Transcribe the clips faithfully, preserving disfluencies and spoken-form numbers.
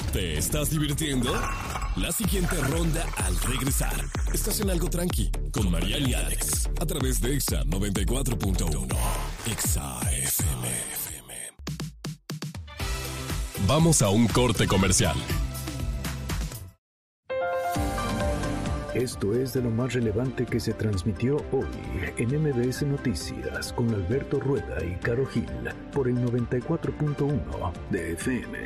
¿Te estás divirtiendo? La siguiente ronda al regresar. Estás en Algo Tranqui con Mariana y Alex a través de Exa noventa y cuatro punto uno. Exa F M. Vamos a un corte comercial. Esto es de lo más relevante que se transmitió hoy en M B S Noticias con Alberto Rueda y Caro Gil por el noventa y cuatro punto uno de F M.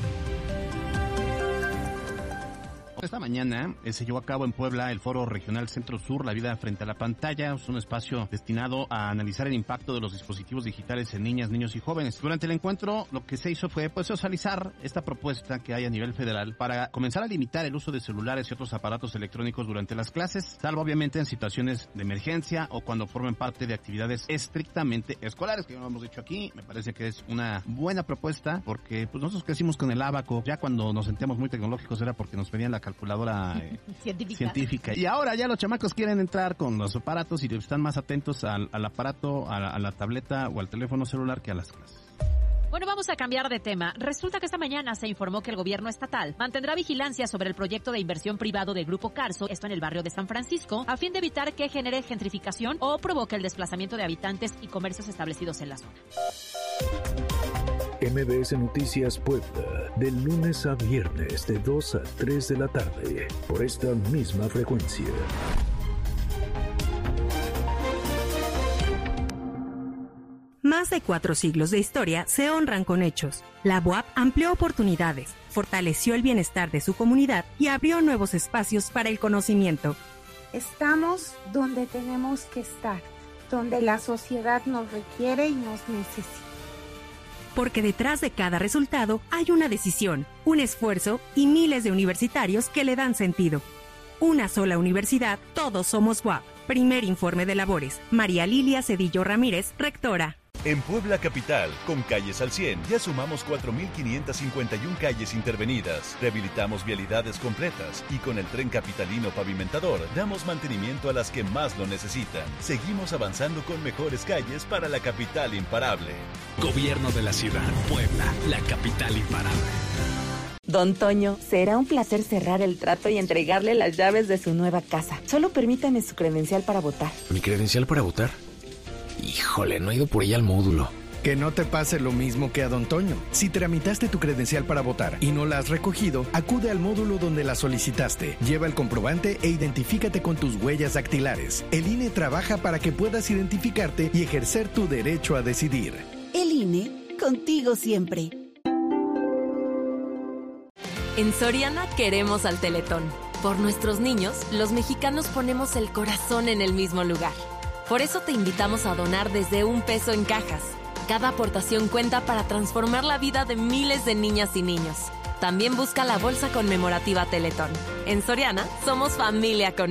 Esta mañana eh, se llevó a cabo en Puebla el Foro Regional Centro Sur, La Vida Frente a la Pantalla. Es un espacio destinado a analizar el impacto de los dispositivos digitales en niñas, niños y jóvenes. Durante el encuentro, lo que se hizo fue pues socializar esta propuesta que hay a nivel federal para comenzar a limitar el uso de celulares y otros aparatos electrónicos durante las clases, salvo obviamente en situaciones de emergencia o cuando formen parte de actividades estrictamente escolares, que ya lo hemos dicho aquí. Me parece que es una buena propuesta porque pues nosotros crecimos con el ábaco. Ya cuando nos sentíamos muy tecnológicos era porque nos pedían la calculadora eh, científica. científica. Y ahora ya los chamacos quieren entrar con los aparatos y están más atentos al, al aparato, a la, a la tableta o al teléfono celular que a las clases. Bueno, vamos a cambiar de tema. Resulta que esta mañana se informó que el gobierno estatal mantendrá vigilancia sobre el proyecto de inversión privado del Grupo Carso, esto en el barrio de San Francisco, a fin de evitar que genere gentrificación o provoque el desplazamiento de habitantes y comercios establecidos en la zona. M B S Noticias Puebla, de lunes a viernes de dos a tres de la tarde, por esta misma frecuencia. Más de cuatro siglos de historia se honran con hechos. La B U A P amplió oportunidades, fortaleció el bienestar de su comunidad y abrió nuevos espacios para el conocimiento. Estamos donde tenemos que estar, donde la sociedad nos requiere y nos necesita. Porque detrás de cada resultado hay una decisión, un esfuerzo y miles de universitarios que le dan sentido. Una sola universidad, todos somos B U A P. Primer informe de labores. María Lilia Cedillo Ramírez, rectora. En Puebla Capital, con Calles al cien, ya sumamos cuatro mil quinientas cincuenta y una calles intervenidas, rehabilitamos vialidades completas y con el Tren Capitalino Pavimentador damos mantenimiento a las que más lo necesitan. Seguimos avanzando con mejores calles para la capital imparable. Gobierno de la Ciudad, Puebla, la capital imparable. Don Toño, será un placer cerrar el trato y entregarle las llaves de su nueva casa. Solo permítame su credencial para votar. ¿Mi credencial para votar? Híjole, no he ido por ella al módulo. Que no te pase lo mismo que a Don Toño. Si tramitaste tu credencial para votar y no la has recogido, acude al módulo donde la solicitaste. Lleva el comprobante e identifícate con tus huellas dactilares. El I N E trabaja para que puedas identificarte y ejercer tu derecho a decidir. El I N E, contigo siempre. En Soriana queremos al Teletón. Por nuestros niños, los mexicanos ponemos el corazón en el mismo lugar. Por eso te invitamos a donar desde un peso en cajas. Cada aportación cuenta para transformar la vida de miles de niñas y niños. También busca la bolsa conmemorativa Teletón. En Soriana, somos familia con